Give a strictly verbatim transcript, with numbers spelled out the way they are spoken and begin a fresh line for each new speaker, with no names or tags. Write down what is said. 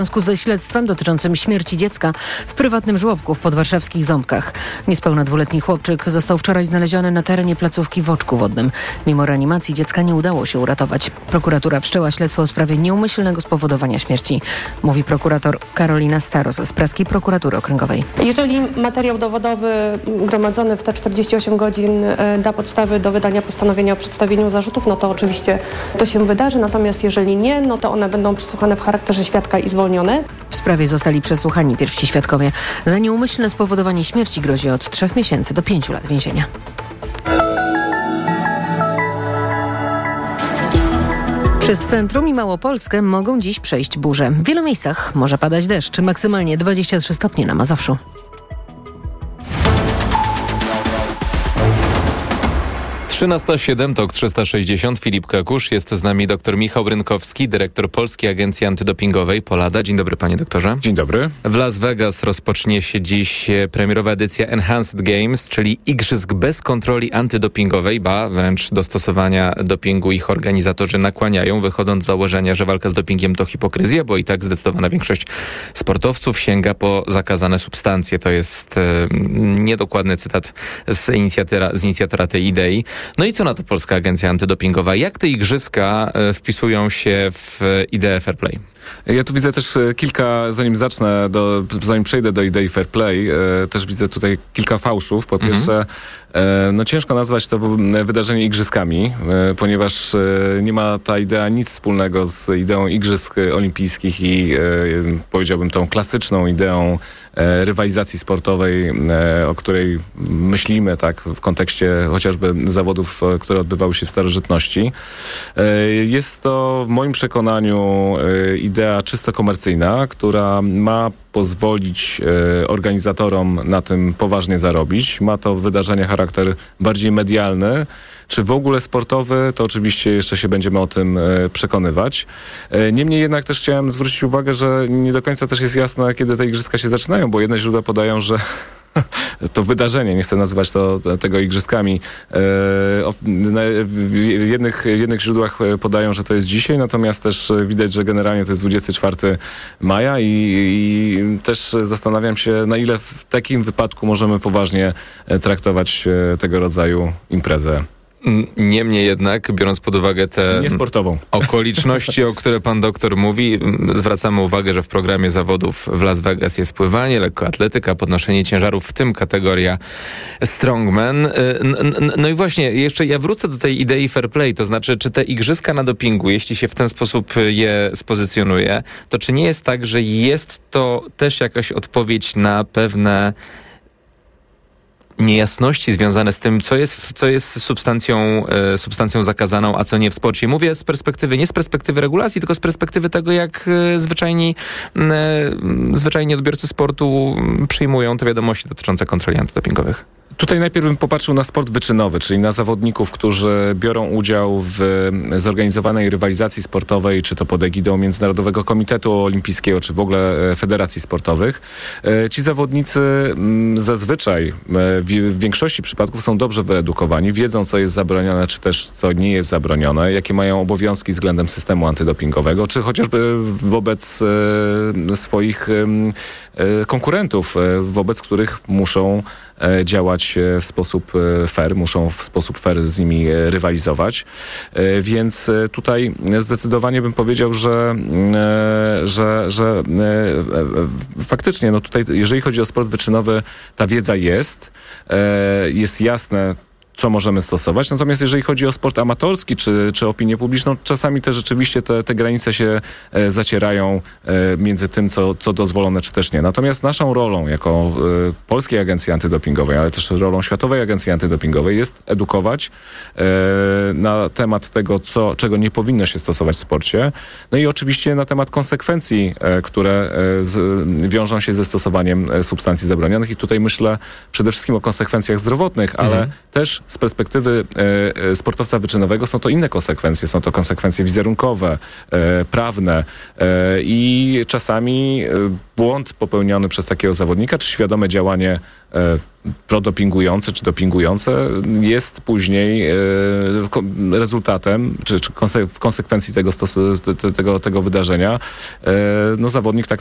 W związku ze śledztwem dotyczącym śmierci dziecka w prywatnym żłobku w podwarszawskich Ząbkach. Niespełna dwuletni chłopczyk został wczoraj znaleziony na terenie placówki w Oczku Wodnym. Mimo reanimacji dziecka nie udało się uratować. Prokuratura wszczęła śledztwo w sprawie nieumyślnego spowodowania śmierci. Mówi prokurator Karolina Staros z Praskiej Prokuratury Okręgowej.
Jeżeli materiał dowodowy gromadzony w te czterdzieści osiem godzin da podstawy do wydania postanowienia o przedstawieniu zarzutów, no to oczywiście to się wydarzy. Natomiast jeżeli nie, no to one będą przesłuchane w charakterze świadka i zwolnione.
W sprawie zostali przesłuchani pierwsi świadkowie. Za nieumyślne spowodowanie śmierci grozi od trzech miesięcy do pięciu lat więzienia. Przez centrum i Małopolskę mogą dziś przejść burze. W wielu miejscach może padać deszcz, maksymalnie dwadzieścia trzy stopnie na Mazowszu.
trzynaста siedem, tok trzysta sześćdziesiąt. Filip Kakusz. Jest z nami dr Michał Rynkowski, dyrektor Polskiej Agencji Antydopingowej Polada. Dzień dobry, panie doktorze.
Dzień dobry.
W Las Vegas rozpocznie się dziś premierowa edycja Enhanced Games, czyli igrzysk bez kontroli antydopingowej, ba wręcz do stosowania dopingu ich organizatorzy nakłaniają, wychodząc z założenia, że walka z dopingiem to hipokryzja, bo i tak zdecydowana większość sportowców sięga po zakazane substancje. To jest e, niedokładny cytat z inicjatora, z inicjatora tej idei. No i co na to Polska Agencja Antydopingowa? Jak te igrzyska wpisują się w ideę fair play?
Ja tu widzę też kilka, zanim zacznę, do, zanim przejdę do idei fair play, e, też widzę tutaj kilka fałszów. Po mhm. pierwsze, e, no ciężko nazwać to wydarzenie igrzyskami, e, ponieważ e, nie ma ta idea nic wspólnego z ideą igrzysk olimpijskich i e, powiedziałbym tą klasyczną ideą e, rywalizacji sportowej, e, o której myślimy tak w kontekście chociażby zawodów, e, które odbywały się w starożytności. E, jest to w moim przekonaniu e, idea czysto komercyjna, która ma pozwolić e, organizatorom na tym poważnie zarobić. Ma to wydarzenie charakter bardziej medialny, czy w ogóle sportowy, to oczywiście jeszcze się będziemy o tym e, przekonywać. E, niemniej jednak też chciałem zwrócić uwagę, że nie do końca też jest jasne, kiedy te igrzyska się zaczynają, bo jedne źródła podają, że to wydarzenie, nie chcę nazywać to, tego igrzyskami. W jednych, w jednych źródłach podają, że to jest dzisiaj, natomiast też widać, że generalnie to jest dwudziestego czwartego maja i, i też zastanawiam się, na ile w takim wypadku możemy poważnie traktować tego rodzaju imprezę.
Niemniej jednak, biorąc pod uwagę te
Niesportową.
okoliczności, o które pan doktor mówi, zwracamy uwagę, że w programie zawodów w Las Vegas jest pływanie, lekkoatletyka, podnoszenie ciężarów, w tym kategoria strongman. No i właśnie, jeszcze ja wrócę do tej idei fair play, to znaczy, czy te igrzyska na dopingu, jeśli się w ten sposób je spozycjonuje, to czy nie jest tak, że jest to też jakaś odpowiedź na pewne niejasności związane z tym, co jest, co jest substancją, e, substancją zakazaną, a co nie w sporcie. Mówię z perspektywy, nie z perspektywy regulacji, tylko z perspektywy tego, jak e, zwyczajni, e, zwyczajni odbiorcy sportu przyjmują te wiadomości dotyczące kontroli antydopingowych.
Tutaj najpierw bym popatrzył na sport wyczynowy, czyli na zawodników, którzy biorą udział w zorganizowanej rywalizacji sportowej, czy to pod egidą Międzynarodowego Komitetu Olimpijskiego, czy w ogóle federacji sportowych. Ci zawodnicy zazwyczaj w większości przypadków są dobrze wyedukowani, wiedzą, co jest zabronione, czy też co nie jest zabronione, jakie mają obowiązki względem systemu antydopingowego, czy chociażby wobec swoich konkurentów, wobec których muszą działać w sposób fair, muszą w sposób fair z nimi rywalizować. Więc tutaj zdecydowanie bym powiedział, że, że, że faktycznie, no tutaj, jeżeli chodzi o sport wyczynowy, ta wiedza jest, jest jasne, co możemy stosować. Natomiast jeżeli chodzi o sport amatorski czy, czy opinię publiczną, czasami te rzeczywiście te, te granice się e, zacierają e, między tym, co, co dozwolone, czy też nie. Natomiast naszą rolą jako e, Polskiej Agencji Antydopingowej, ale też rolą Światowej Agencji Antydopingowej jest edukować e, na temat tego, co, czego nie powinno się stosować w sporcie. No i oczywiście na temat konsekwencji, e, które e, z, wiążą się ze stosowaniem e, substancji zabronionych. I tutaj myślę przede wszystkim o konsekwencjach zdrowotnych, ale mhm. też też z perspektywy e, sportowca wyczynowego są to inne konsekwencje. Są to konsekwencje wizerunkowe, e, prawne e, i czasami e, błąd popełniony przez takiego zawodnika, czy świadome działanie e, prodopingujące czy dopingujące jest później e, ko- rezultatem, czy, czy konse- w konsekwencji tego, stos- tego, tego wydarzenia e, no zawodnik tak